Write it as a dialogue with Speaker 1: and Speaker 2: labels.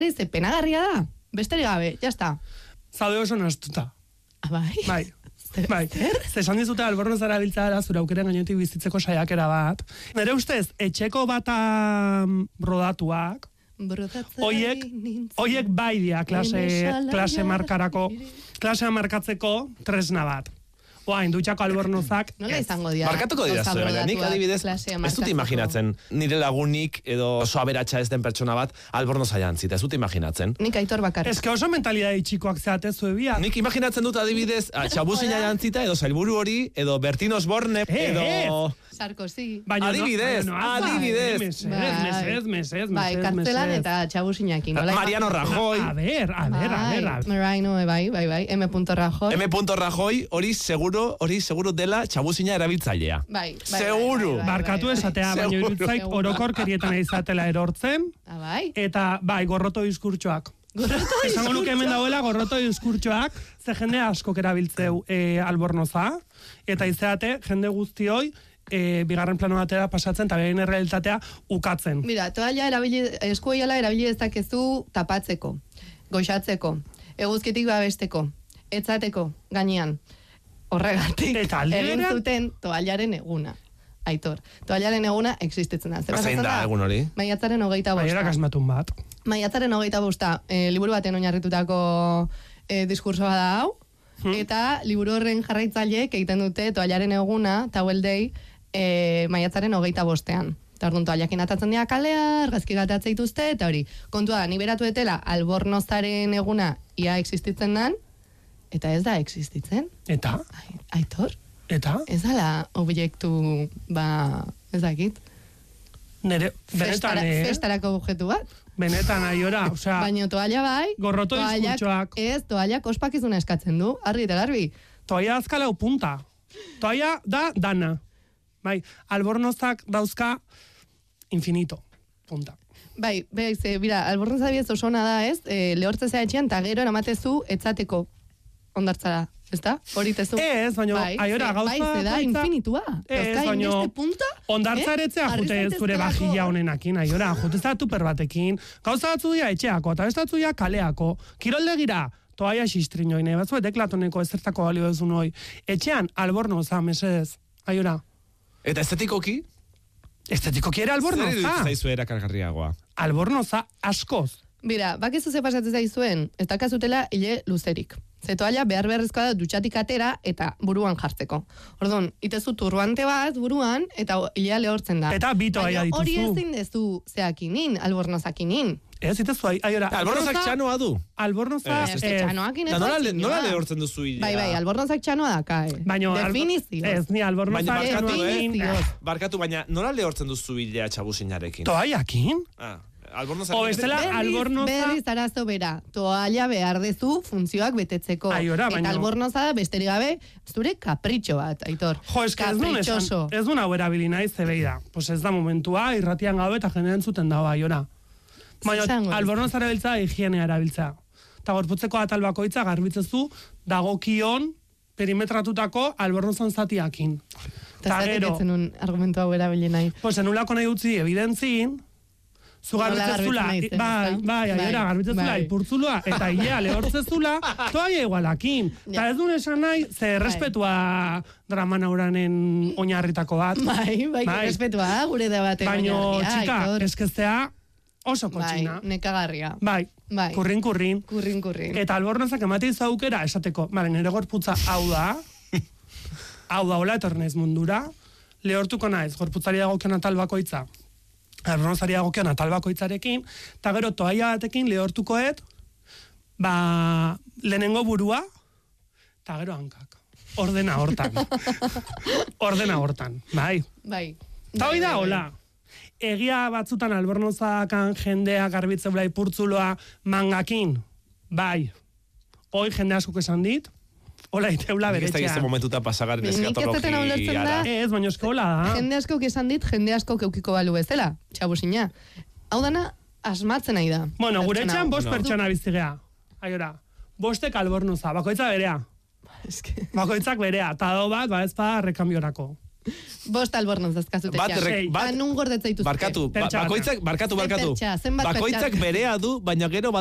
Speaker 1: Ze penagarria da, besterik gabe, jazta.
Speaker 2: Zaude oso nastuta.
Speaker 1: Bai.
Speaker 2: Bai, zesan dizute albornoz erabiltza da zure aukeren gainetik bizitzeko saiakera bat. Nere ustez, etxeko bata rodatuak, Oiek bai dia klase markatzeko tresna bat. Oain, dutxako albornozak.
Speaker 1: Nola izango dira?
Speaker 3: Markatuko dira zure, baina nik adibidez, ez dut imaginatzen, nire lagunik edo oso aberatsa ez den pertsona bat albornoza jantzita, ez dut imaginatzen.
Speaker 1: Nik Aitor bakarrik.
Speaker 2: Ez que oso mentalidade txikoak zeate zuebia.
Speaker 3: Nik imaginatzen dut adibidez, txabuzina jantzita, edo Sailburu hori, edo Bertin Osborne, edo...
Speaker 1: Sarkozy.
Speaker 3: Adibidez.
Speaker 2: Mesez.
Speaker 1: Bai, kartzelan eta txabuzinakin.
Speaker 3: Mariano Rajoy.
Speaker 2: A ver.
Speaker 1: Bai, M. Rajoy.
Speaker 3: M. Rajoy, hori seguro dela txabuzina erabiltzailea.
Speaker 1: Bai.
Speaker 3: Seguro.
Speaker 2: Barkatu esatea, baina irutzait orokorkerietan izatela erortzen.
Speaker 1: Bai.
Speaker 2: Eta, bai, gorroto diskurtsoak. Esango nuke hemen dauela gorroto diskurtsoak, ze jende askok erabiltzeu albornoza, eta izeate jende guztioi bigarren plano batera pasatzen eta behin errealitatea ukatzen.
Speaker 1: Mira, toalla eskuoiala erabili dezakezu tapatzeko, goxatzeko, eguzkitik babesteko, etzateko, gainean. Horregatik, egin zuten toallaren eguna. Aitor, toallaren eguna existitzen da.
Speaker 3: Zein da egun hori?
Speaker 1: Maiatzaren 25.
Speaker 2: Baiera kasmatun bat.
Speaker 1: Maiatzaren 25. Liburu baten oinarritutako diskursoa da hau, eta liburu horren jarraitzaileek egiten dute toallaren eguna, Towel Day, maiatzaren 25. Eta orduan toallakin atatzen dira kalea, argazki gatatzen dituzte, eta hori, kontua da, ni beratu etela albornozaren eguna ia existitzen dan, eta ez da existitzen.
Speaker 2: Eta?
Speaker 1: Aitor?
Speaker 2: Eta?
Speaker 1: Ez dala obiektu, ez dakit.
Speaker 2: Nere, benetan,
Speaker 1: Festarako objektu bat.
Speaker 2: Benetan, aiora, osea...
Speaker 1: Baina toalla bai...
Speaker 2: Gorroto diskurtsoak.
Speaker 1: Ez, toallak ospakizuna eskatzen du, argi eta garbi.
Speaker 2: Toalla azkalau punta. Toalla da dana. Bai, albornozak dauzka infinito. Punta.
Speaker 1: Bai, bira, albornoza biez oso ona da, ez? Lehortzea etxean, eta gero eramatezu etzateko ondartzara. Ezta? Hori tezu.
Speaker 2: Ez, baina, aiora, gauza...
Speaker 1: Bai, ze da infinitua.
Speaker 2: Ez, baina, ondartzaretzea jute zure bajilla honenakin, aiora, jute za tuper batekin. Gauza batzu dira etxeako, eta bestatzu dira kaleako. Kiroldegira, toaia xistrinoin, batzu deklatoneko ezertako balio ez unoi. Etxean, albornoza, mesedez, aiora.
Speaker 3: Eta estetikoki?
Speaker 2: Estetikoki ere albornoza.
Speaker 3: Zer iruditzen zaizu erakargarriagoa?
Speaker 2: Albornoza askoz.
Speaker 1: Bira, bakizu ze pasatzen zaizuen, ez dakazutela hile luzerik. Ze toalla beharrezkoa da dutxatik atera eta buruan jartzeko. Orduan, itezu turbante bat buruan eta hilea lehortzen da.
Speaker 2: Eta bi toalla dituzu.
Speaker 1: Hori ezin dezu zeakinin, albornozakinin.
Speaker 2: Ez itezu, aiora.
Speaker 3: Albornozak txanoa du?
Speaker 2: Albornoza...
Speaker 1: Txanoakin ez
Speaker 3: nola lehortzen duzu hilea?
Speaker 1: Bai, albornozak txanoa da, kae.
Speaker 2: Definizioz. Ez, ni albornoza...
Speaker 3: Barkatu, baina nola lehortzen duzu hilea txabuzinarekin?
Speaker 2: Toallakin? O bestela albornoza...
Speaker 1: Berriz arazo bera, toalla behar dezu funtzioak betetzeko.
Speaker 2: Aiora, baina...
Speaker 1: Eta albornoza da besterik gabe, zure kapritxo bat, Aitor.
Speaker 2: Jo, eske ez duen hau erabili nahi zebeida. Pues ez da momentua, irratian gabe eta jendeen zuten dago, aiora. Baina albornoza erabiltza, higienea erabiltza. Eta gorputzeko atal bakoitza garbitzezu dagokion perimetratutako albornozan zatiakin.
Speaker 1: Eta zertik etzen un argumentu hau erabili nahi.
Speaker 2: Pues enulako nahi utzi evidentzin, zu garbitzezula, aiera, garbitzezula, ipurtzulua, eta hilea lehortzezula, toaia igualakin. Eta ez duen esan nahi, ze respetua draman auranen oinarritako bat.
Speaker 1: Bai, respetua, gure debaten oinarria.
Speaker 2: Baina, txika, eskeztea oso kotxina.
Speaker 1: Bai, nekagarria.
Speaker 2: Bai, kurrin. Eta albornozak ematen zaukera esateko, nire gorputza hau da, hola etornez mundura, lehortuko naiz, gorputzari dagokion atal bakoitza, albornozari dagokion atal bakoitzarekin, eta gero toaia batekin lehortukoet, lehenengo burua, eta gero hankak. Ordena hortan. Bai. Eta hori da, hola. Egia batzutan albornozakan jendea garbitzea ipurtzuloa mangakin. Bai. Hoi jende askok esan dit. Hola, iteula beretxean.
Speaker 3: Nik ez da momentuta pasagaren eskatologiara.
Speaker 2: Ez, baina esko hola da.
Speaker 1: Jende askok esan dit, jende askok eukiko balu bezala. Txabuzina. Hau dana, asmatzen nahi da.
Speaker 2: Bueno, gure etxean 5 pertsona bizigea. Aiora, 5 albornoza, bakoitza berea. Bakoitzak berea, eta dau bat, ez pa rekambiorako.
Speaker 1: Bost albornoz dazkazute. Nun gordetzaitu.
Speaker 3: Barkatu. Bakoitzak berea du, baina gero